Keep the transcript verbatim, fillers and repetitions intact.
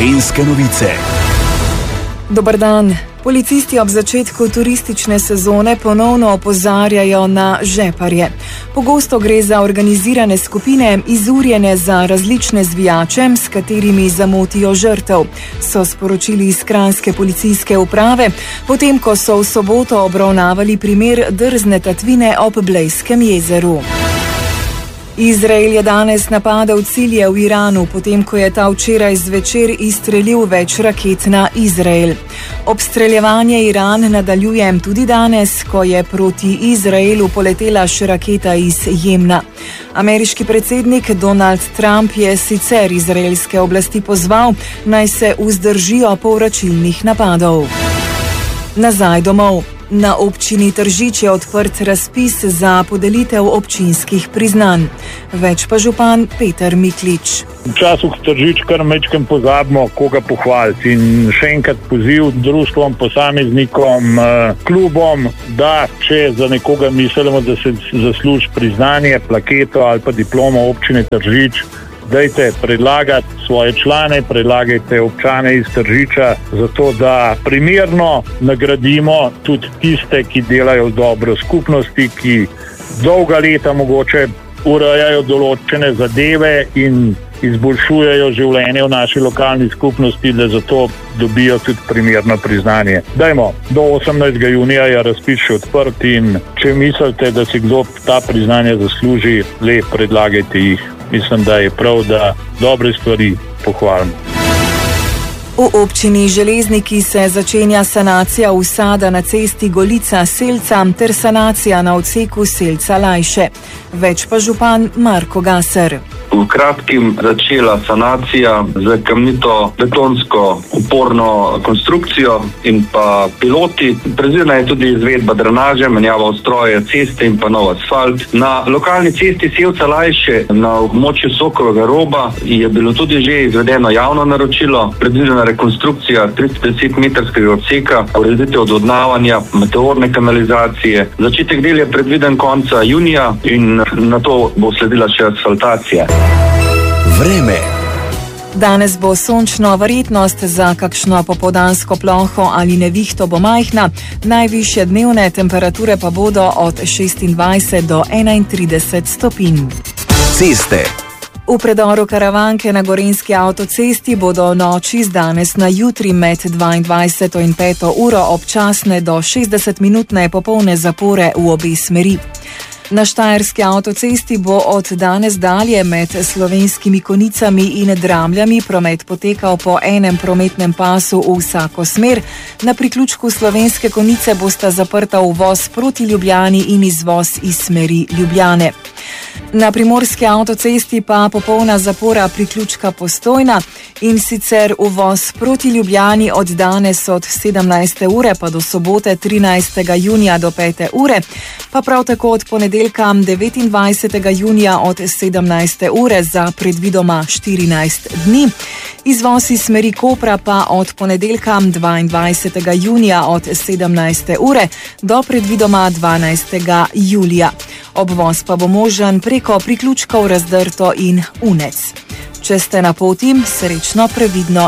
Gorenjske novice. Dober dan. Policisti ob začetku turistične sezone ponovno opozarjajo na žeparje. Pogosto gre za organizirane skupine, izurjene za različne zvijače, s katerimi zamotijo žrtev, so sporočili iz kranjske policijske uprave, potem ko so v soboto obravnavali primer drzne tatvine ob Blejskem jezeru. Izrael je danes napadel cilje v Iranu, potem ko je ta včeraj zvečer izstrelil več raket na Izrael. Obstreljevanje Iran nadaljuje tudi danes, ko je proti Izraelu poletela še raketa iz Jemna. Ameriški predsednik Donald Trump je sicer izraelske oblasti pozval, naj se vzdržijo povračilnih napadov. Nazaj domov. Na občini Tržič je odprt razpis za podelitev občinskih priznanj. Več pa župan Peter Miklič. V času Tržič kar mečkem pozabimo, koga pohvaliti. In še enkrat poziv društvom, posameznikom, klubom, da če za nekoga mislimo, da se zasluži priznanje, plaketo ali pa diplomo občine Tržič, dajte predlagati svoje člane, predlagajte občane iz Tržiča, zato da primerno nagradimo tudi tiste, ki delajo dobro skupnosti, ki dolga leta mogoče urejajo določene zadeve in izboljšujejo življenje v naši lokalni skupnosti, da zato dobijo tudi primerno priznanje. Dajmo, do osemnajstega junija je razpis še odprt in če mislite, da si kdo ta priznanje zasluži, le predlagajte jih. Mislim, da je prav, da dobre stvari pohvalimo. V občini Železniki se začenja sanacija usada na cesti Golica-Selca ter sanacija na odseku Selca-Lajše. Več pa župan Marko Gaser. V kratkim začela sanacija z kamnito betonsko uporno konstrukcijo in pa piloti. Predvidena je tudi izvedba drenaže, menjava ustroje ceste in pa nov asfalt. Na lokalni cesti Selca-Lajše na območju Sokovega roba je bilo tudi že izvedeno javno naročilo, predvidena rekonstrukcija tristo deset metrskega odseka, ureditev odvodnjavanja, meteorne kanalizacije. Začetek del je predviden konca junija in na to bo sledila še asfaltacija. Vreme. Danes bo sončno, verjetnost za kakšno popoldansko ploho ali nevihto bo majhna, najvišje dnevne temperature pa bodo od šestindvajset do enaintrideset stopinj. Ceste. V predoru Karavanke na Gorenjski avtocesti bodo noči z danes na jutri med dvaindvajseto in peto uro občasne do šestdesetminutne popolne zapore v obe smeri. Na Štajerski avtocesti bo od danes dalje med Slovenskimi Konicami in Dramljami promet potekal po enem prometnem pasu v vsako smer. Na priključku Slovenske Konice bosta zaprta uvoz proti Ljubljani in izvoz iz smeri Ljubljane. Na Primorski avtocesti pa popolna zapora priključka Postojna, in sicer uvoz proti Ljubljani od danes od sedemnajste ure pa do sobote trinajstega junija do pete ure, pa prav tako od ponedeljka devetindvajsetega junija od sedemnajste ure za predvidoma štirinajst dni. Izvoz iz smeri Kopra pa od ponedeljka dvaindvajsetega junija od sedemnajste ure do predvidoma dvanajstega julija. Obvoz pa bo možen preko priključkov Razdrto in Unec. Če ste na poti, srečno, previdno